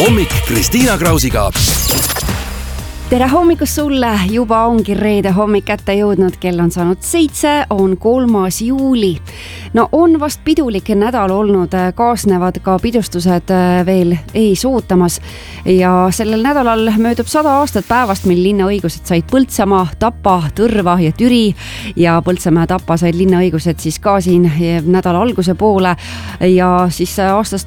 hommik Kristiina Krausiga. Tere hommikust sulle, juba ongi reede hommik kätte jõudnud, kell on saanud 7, on 3. juuli. No on vast pidulik nädal olnud, kaasnevad ka pidustused veel ees ootamas ja sellel nädalal möödub 100 aastat päevast, mil linnaõigused said Põltsamaa, Tapa, Tõrva ja Türi ja Põltsamaa ja Tapa said linnaõigused siis ka siin nädala alguse poole ja siis aastast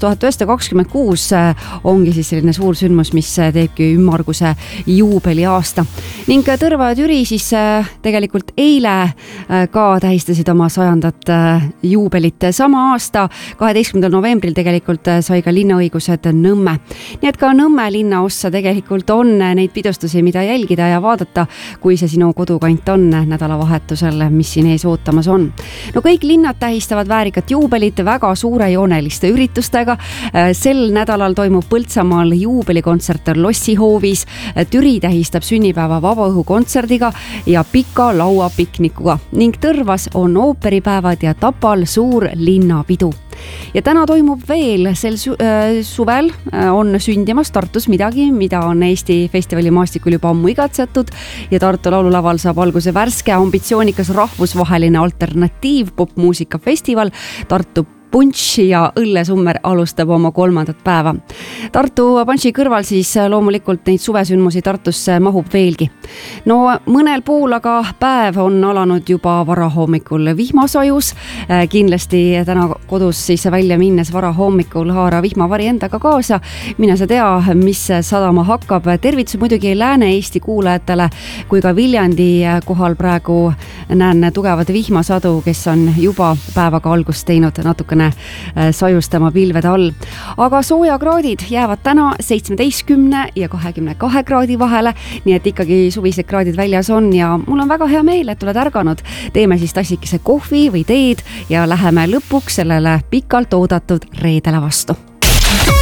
1926 ongi siis selline suur sündmus, mis teebki ümmarguse juubeli aasta. Ning Tõrva ja Türi siis tegelikult eile ka tähistasid oma 100. juubelit. Sama aasta 12. novembril tegelikult sai ka linnaõigused Nõmme. Nii et ka Nõmme linnaossa tegelikult on neid pidustusi, mida jälgida ja vaadata, kui see sinu kodukant on nädalavahetusel, mis siin ees ootamas on. No kõik linnad tähistavad väärikat juubelit väga suurejooneliste üritustega. Sel nädalal toimub Põltsamaal juubelikontsert Lossihoovis, Türi tähistab sünnipäeva vabaõhukontserdiga ja pika lauapiknikuga ning Tõrvas on ooperipäevad ja Tapal suur linnapidu. Ja täna toimub veel sel suvel on sündimas Tartus midagi, mida on Eesti festivali maastikul juba ammu igatsetud ja Tartu laululaval saab alguse värske ambitsioonikas rahvusvaheline alternatiiv popmuusikafestival Tartu Punch ja Õllesummer alustab oma 3. päeva. Tartu Punchi kõrval siis loomulikult neid suvesündmusi Tartusse mahub veelgi. No mõnel pool aga päev on alanud juba varahommikul vihmasajus. Kindlasti täna kodus siis välja minnes varahommikul haara vihmavari endaga kaasa. Mine sa tea, mis sadama hakkab. Tervitus muidugi Lääne-Eesti kuulajatele, kui ka Viljandi kohal praegu näen tugevad vihmasadu, kes on juba päevaga algust teinud natukene sajustama pilvede all. Aga soojakraadid jäävad täna 17 ja 22 kraadi vahele, nii et ikkagi suvised kraadid väljas on ja mul on väga hea meel, et oled ärganud. Teeme siis tassikese kohvi või teed ja läheme lõpuks sellele pikalt oodatud reedele vastu.